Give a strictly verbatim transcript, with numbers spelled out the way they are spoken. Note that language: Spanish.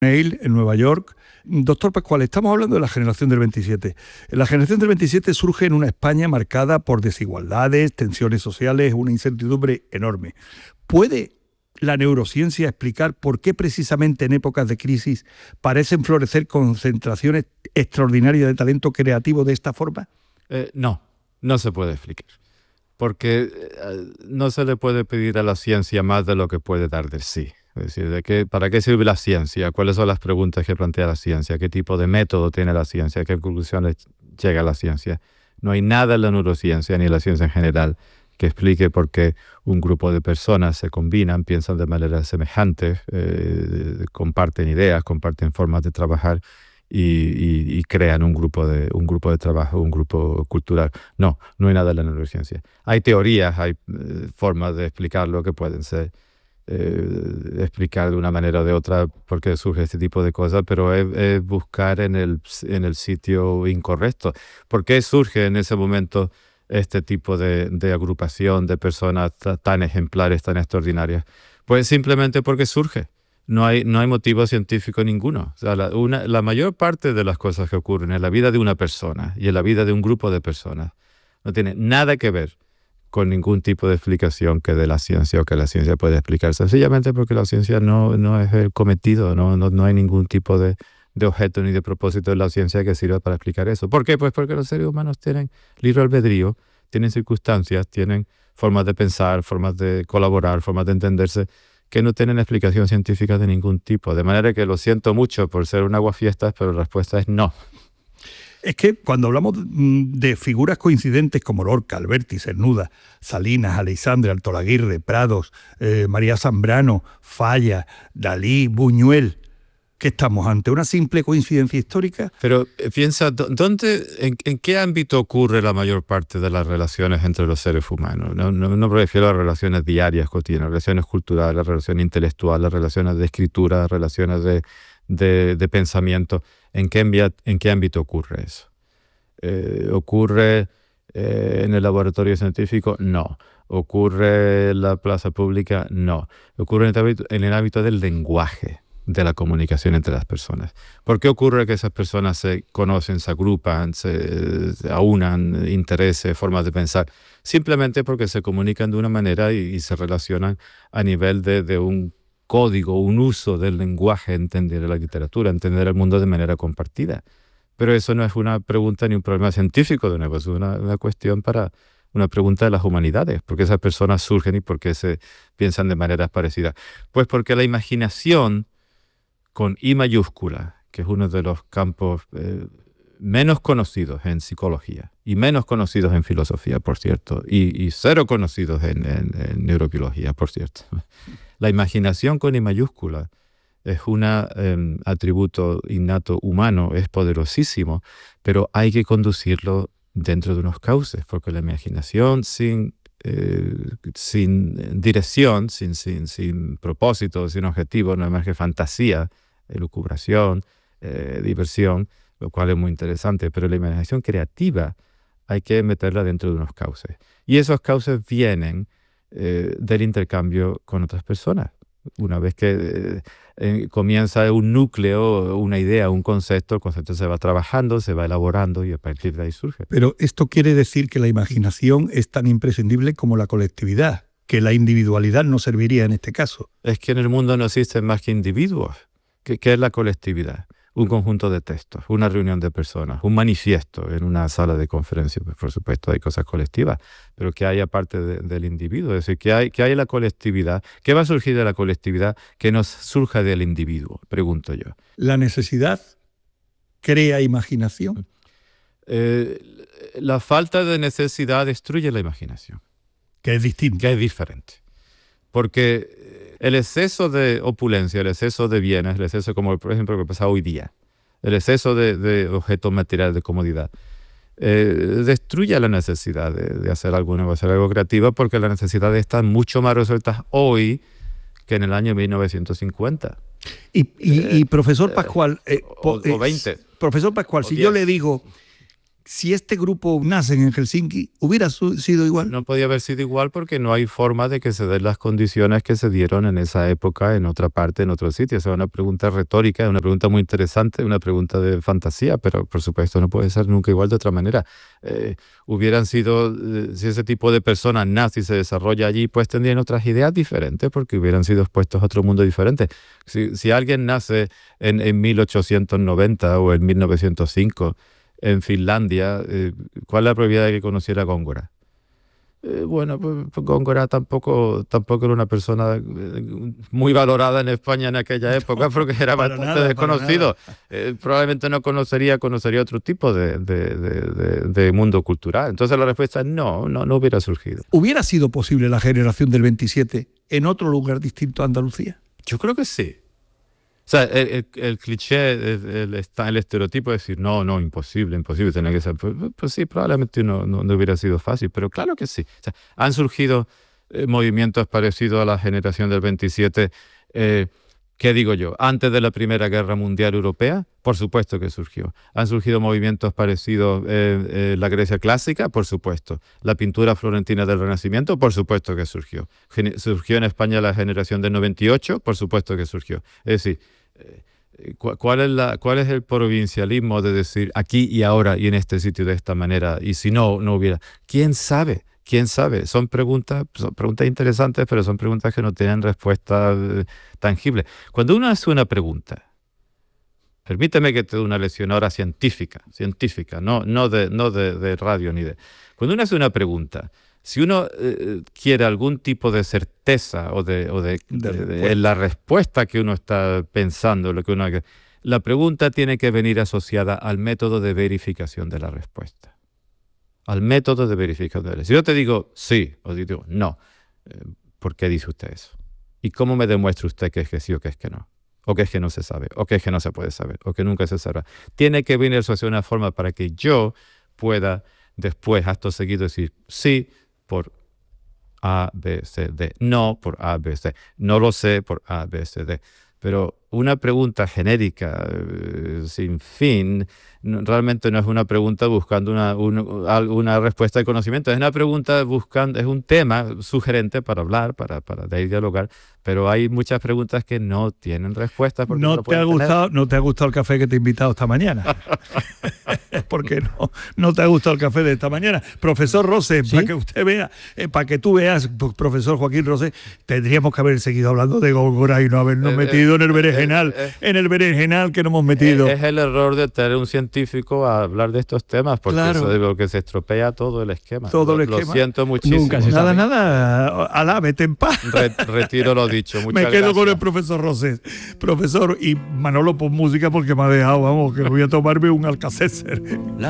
Yale, en Nueva York. Doctor Pascual, estamos hablando de la generación del veintisiete. La generación del veintisiete surge en una España marcada por desigualdades, tensiones sociales, una incertidumbre enorme. ¿Puede la neurociencia explicar por qué precisamente en épocas de crisis parecen florecer concentraciones extraordinarias de talento creativo de esta forma? Eh, no, no se puede explicar. Porque eh, no se le puede pedir a la ciencia más de lo que puede dar de sí. Es decir, ¿de qué, ¿para qué sirve la ciencia? ¿Cuáles son las preguntas que plantea la ciencia? ¿Qué tipo de método tiene la ciencia? ¿A qué conclusiones llega la ciencia? No hay nada en la neurociencia ni en la ciencia en general que explique por qué un grupo de personas se combinan, piensan de manera semejante, eh, comparten ideas, comparten formas de trabajar y, y, y crean un grupo, de, un grupo de trabajo, un grupo cultural. No, no hay nada en la neurociencia. Hay teorías, hay eh, formas de explicarlo que pueden ser Eh, explicar de una manera o de otra por qué surge este tipo de cosas, pero es, es buscar en el, en el sitio incorrecto. ¿Por qué surge en ese momento este tipo de, de agrupación de personas tan ejemplares, tan extraordinarias? Pues simplemente porque surge. No hay, no hay motivo científico ninguno. O sea, la, una, la mayor parte de las cosas que ocurren en la vida de una persona y en la vida de un grupo de personas no tiene nada que ver con ningún tipo de explicación que de la ciencia o que la ciencia puede explicar, sencillamente porque la ciencia no, no es el cometido, no, no, no hay ningún tipo de, de objeto ni de propósito de la ciencia que sirva para explicar eso. ¿Por qué? Pues porque los seres humanos tienen libre albedrío, tienen circunstancias, tienen formas de pensar, formas de colaborar, formas de entenderse, que no tienen explicación científica de ningún tipo. De manera que lo siento mucho por ser un aguafiestas, pero la respuesta es no. Es que cuando hablamos de figuras coincidentes como Lorca, Alberti, Cernuda, Salinas, Aleixandre, Altolaguirre, Prados, eh, María Zambrano, Falla, Dalí, Buñuel, ¿qué estamos ante una simple coincidencia histórica? Pero eh, piensa, ¿dónde, en, ¿en qué ámbito ocurre la mayor parte de las relaciones entre los seres humanos? No, no, no me refiero a relaciones diarias, cotidianas, relaciones culturales, relaciones intelectuales, relaciones de escritura, relaciones de, de, de pensamiento. ¿En qué, ¿En qué ámbito ocurre eso? Eh, ¿Ocurre eh, en el laboratorio científico? No. ¿Ocurre en la plaza pública? No. ¿Ocurre en el ámbito, en el ámbito del lenguaje, de la comunicación entre las personas? ¿Por qué ocurre que esas personas se conocen, se agrupan, se, se aunan intereses, formas de pensar? Simplemente porque se comunican de una manera y, y se relacionan a nivel de, de un código, un uso del lenguaje, entender la literatura, entender el mundo de manera compartida. Pero eso no es una pregunta ni un problema científico, de nuevo, es una, una cuestión para una pregunta de las humanidades. ¿Por qué esas personas surgen y por qué se piensan de maneras parecidas? Pues porque la imaginación con I mayúscula, que es uno de los campos eh, menos conocidos en psicología y menos conocidos en filosofía, por cierto, y, y cero conocidos en, en, en neurobiología, por cierto. La imaginación con I mayúscula es un eh, atributo innato humano, es poderosísimo, pero hay que conducirlo dentro de unos cauces, porque la imaginación sin, eh, sin dirección, sin, sin, sin propósito, sin objetivo, no es más que fantasía, elucubración, eh, diversión, lo cual es muy interesante, pero la imaginación creativa hay que meterla dentro de unos cauces. Y esos cauces vienen eh, del intercambio con otras personas. Una vez que eh, eh, comienza un núcleo, una idea, un concepto, el concepto se va trabajando, se va elaborando y a partir de ahí surge. Pero esto quiere decir que la imaginación es tan imprescindible como la colectividad, que la individualidad no serviría en este caso. Es que en el mundo no existen más que individuos. ¿Qué, qué es la colectividad? Un conjunto de textos, una reunión de personas, un manifiesto en una sala de conferencia. Pues por supuesto hay cosas colectivas, pero que hay aparte de, del individuo. Es decir, que hay, que hay la colectividad. ¿Qué va a surgir de la colectividad que no surja del individuo? Pregunto yo. ¿La necesidad crea imaginación? Eh, la falta de necesidad destruye la imaginación. Que es distinto. Que es diferente. Porque el exceso de opulencia, el exceso de bienes, el exceso, como por ejemplo lo que pasa hoy día, el exceso de, de objetos materiales de comodidad, eh, destruye la necesidad de, de hacer algo nuevo, hacer algo creativo, porque las necesidades están mucho más resueltas hoy que en el año mil novecientos cincuenta. Y, y, y profesor Pascual, eh, o, o veinte. Profesor Pascual, si yo le digo si este grupo nace en Helsinki, ¿hubiera su- sido igual? No podía haber sido igual porque no hay forma de que se den las condiciones que se dieron en esa época, en otra parte, en otro sitio. O sea, es una pregunta retórica, es una pregunta muy interesante, una pregunta de fantasía, pero por supuesto no puede ser nunca igual de otra manera. Eh, hubieran sido, eh, si ese tipo de personas nace y se desarrolla allí, pues tendrían otras ideas diferentes porque hubieran sido expuestos a otro mundo diferente. Si, si alguien nace en, en mil ochocientos noventa o en mil novecientos cinco, en Finlandia, eh, ¿cuál es la probabilidad de que conociera a Góngora? Eh, bueno, pues, pues Góngora tampoco, tampoco era una persona eh, muy valorada en España en aquella época porque era Para bastante nada, desconocido. Eh, probablemente no conocería, conocería otro tipo de, de, de, de, de mundo cultural. Entonces la respuesta es no, no, no hubiera surgido. ¿Hubiera sido posible la generación del veintisiete en otro lugar distinto a Andalucía? Yo creo que sí. O sea, el, el, el cliché, el, el, el estereotipo de decir, no, no, imposible, imposible, tiene que ser. Pues, pues sí, probablemente no, no, no hubiera sido fácil, pero claro que sí. O sea, han surgido eh, movimientos parecidos a la generación del veintisiete. Eh, ¿Qué digo yo? Antes de la Primera Guerra Mundial Europea, por supuesto que surgió. Han surgido movimientos parecidos eh, eh, la Grecia clásica, por supuesto. La pintura florentina del Renacimiento, por supuesto que surgió. Gen- surgió en España la generación del noventa y ocho, por supuesto que surgió. Es decir, ¿Cuál es, la, ¿Cuál es el provincialismo de decir aquí y ahora y en este sitio de esta manera? Y si no, no hubiera. ¿Quién sabe? ¿Quién sabe? Son preguntas, son preguntas interesantes, pero son preguntas que no tienen respuesta eh, tangible. Cuando uno hace una pregunta, permíteme que te dé una lección ahora científica, científica, no, no, de, no de, de radio ni de... Cuando uno hace una pregunta, si uno eh, quiere algún tipo de certeza o de, o de, De de, de respuesta. la respuesta que uno está pensando, lo que uno, la pregunta tiene que venir asociada al método de verificación de la respuesta. Al método de verificación de la respuesta. Si yo te digo sí o si digo no, eh, ¿por qué dice usted eso? ¿Y cómo me demuestra usted que es que sí o que es que no? O que es que no se sabe, o que es que no se puede saber, o que nunca se sabrá. Tiene que venir asociada una forma para que yo pueda después, acto seguido, decir sí por A, B, C, D. No por A, B, C. No lo sé por A, B, C, D. Pero una pregunta genérica, eh, sin fin, no, realmente no es una pregunta buscando una, una, una respuesta de conocimiento. Es una pregunta buscando, es un tema sugerente para hablar, para, para de ahí dialogar. Pero hay muchas preguntas que no tienen respuesta. Porque ¿No, no te ha pueden gustado, ¿No te ha gustado el café que te he invitado esta mañana? ¿Por qué no? ¿No te ha gustado el café de esta mañana? Profesor Rose, ¿Sí? para que usted vea, eh, para que tú veas, profesor Joaquín Rose, tendríamos que haber seguido hablando de Góngora y no habernos Eh, metido eh, en el berenjenal, eh, eh, en el berenjenal que nos hemos metido. Es, es el error de tener un científico a hablar de estos temas, porque Claro. eso es lo que se estropea todo el esquema. Todo el lo, esquema. Lo siento muchísimo. Nunca se Nada, sabe. nada, alá, vete en paz. Re- retiro lo dicho. Muchas Me quedo gracias. con el profesor Rosés. Profesor, y Manolo, pon música porque me ha dejado, vamos, que voy a tomarme un Alka-Seltzer.